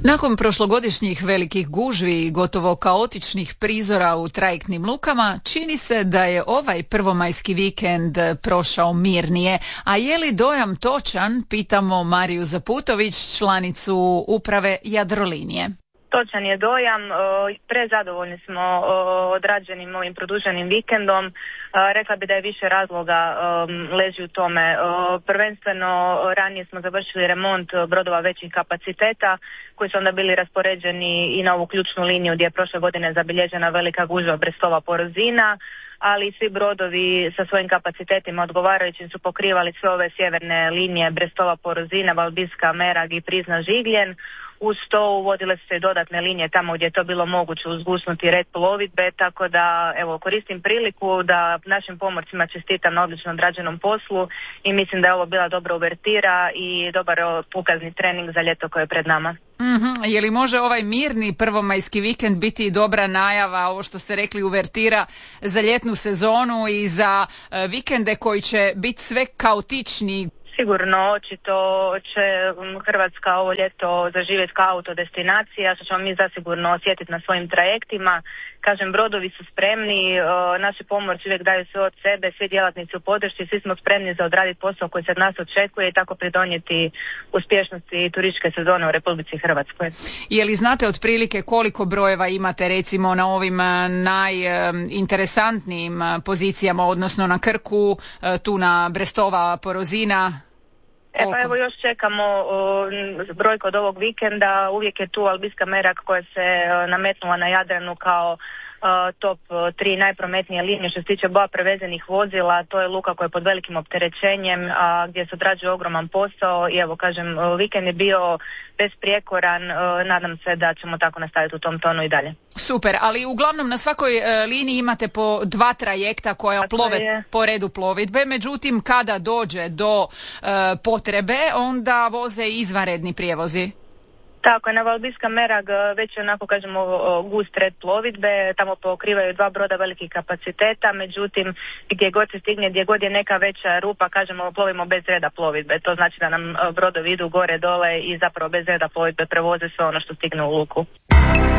Nakon prošlogodišnjih velikih gužvi i gotovo kaotičnih prizora u trajektnim lukama, čini se da je ovaj prvomajski vikend prošao mirnije. A je li dojam točan, pitamo Mariju Zaputović, članicu uprave Jadrolinije. Točan je dojam, prezadovoljni smo odrađenim ovim produženim vikendom. Rekla bi da je više razloga leži u tome. Prvenstveno ranije smo završili remont brodova većih kapaciteta koji su onda bili raspoređeni i na ovu ključnu liniju gdje je prošle godine zabilježena velika gužva Brestova-Porozina, ali svi brodovi sa svojim kapacitetima odgovarajućim su pokrivali sve ove sjeverne linije Brestova-Porozina, Valbiska, Merag i Prizna-Žigljen. Uz to uvodile su se dodatne linije tamo gdje je to bilo moguće uzgusnuti red plovidbe, tako da evo koristim priliku da našim pomorcima čestitam na odlično odrađenom poslu i mislim da je ovo bila dobra uvertira i dobar pukazni trening za ljeto koje je pred nama. Je li može ovaj mirni prvomajski vikend biti dobra najava, ovo što ste rekli, uvertira za ljetnu sezonu i za vikende koji će biti sve kaotičniji? Sigurno, očito će Hrvatska ovo ljeto zaživjeti kao autodestinacija, što ćemo mi zasigurno osjetiti na svojim trajektima. Kažem, brodovi su spremni, naši pomorci uvijek daju sve od sebe, svi djelatnici u podršci, svi smo spremni za odraditi posao koji se od nas očekuje i tako pridonijeti uspješnosti turističke sezone u Republici Hrvatskoj. Je li znate otprilike koliko brojeva imate recimo na ovim najinteresantnijim pozicijama, odnosno na Krku, tu na Brestova-Porozina? Pa evo još čekamo brojku od ovog vikenda, uvijek je tu Valbiska Merag koja se nametnula na Jadranu kao top 3 najprometnije linije što se tiče broja prevezenih vozila. To je luka koja je pod velikim opterećenjem, gdje se odrađuje ogroman posao i evo kažem, vikend je bio besprijekoran, nadam se da ćemo tako nastaviti u tom tonu i dalje. Super, ali uglavnom na svakoj liniji imate po 2 trajekta koja plove po redu plovidbe, međutim kada dođe do potrebe onda voze izvanredni prijevozi. Tako je, na Valbiska Merag već je onako kažemo gust red plovidbe, tamo pokrivaju 2 broda velikih kapaciteta, međutim gdje god se stigne, gdje god je neka veća rupa, kažemo plovimo bez reda plovidbe, to znači da nam brodovi idu gore dole i zapravo bez reda plovidbe prevoze sve ono što stigne u luku.